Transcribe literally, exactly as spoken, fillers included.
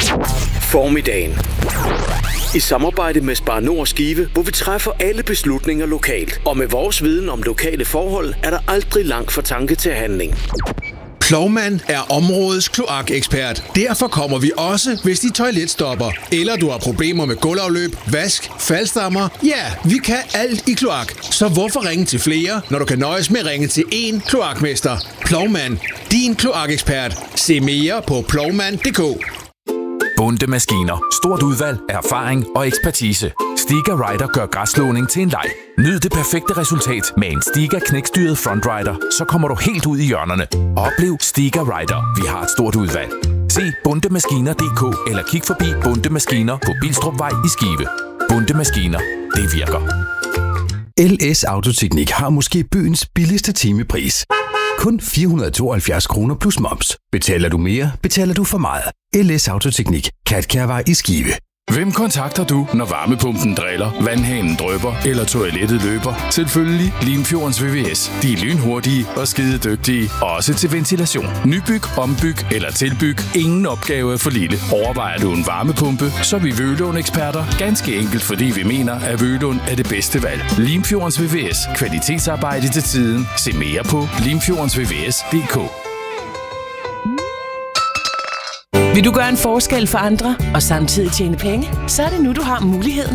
Formiddagen. I samarbejde med Spar Nord Skive, hvor vi træffer alle beslutninger lokalt. Og med vores viden om lokale forhold, er der aldrig langt fra tanke til handling. Plovmand er områdets kloakekspert. Derfor kommer vi også, hvis dit toilet stopper. Eller du har problemer med gulvafløb, vask, faldstammer. Ja, vi kan alt i kloak. Så hvorfor ringe til flere, når du kan nøjes med at ringe til én kloakmester? Plovmand, din kloakekspert. Se mere på plovmand punktum d k. Bunde Maskiner. Stort udvalg, erfaring og ekspertise. Stiga Rider gør græsslåning til en leg. Nyd det perfekte resultat med en Stiga knækstyret frontrider, så kommer du helt ud i hjørnerne. Oplev Stiga Rider. Vi har et stort udvalg. Se bundemaskiner punktum d k eller kig forbi Bunde Maskiner på Bilstrupvej i Skive. Bunde Maskiner. Det virker. L S Autoteknik har måske byens billigste timepris. Kun fire hundrede og tooghalvfjerds kroner plus moms. Betaler du mere, betaler du for meget. L S Autoteknik. Katkærvej i Skive. Hvem kontakter du, når varmepumpen driller, vandhanen drypper eller toilettet løber? Selvfølgelig Limfjordens V V S. De er lynhurtige og skide dygtige, også til ventilation. Nybyg, ombyg eller tilbyg. Ingen opgave er for lille. Overvejer du en varmepumpe, så er vi Vølund-eksperter. Ganske enkelt, fordi vi mener, at Vølund er det bedste valg. Limfjordens V V S. Kvalitetsarbejde til tiden. Se mere på limfjordens v v s punktum d k. Vil du gøre en forskel for andre og samtidig tjene penge? Så er det nu, du har muligheden.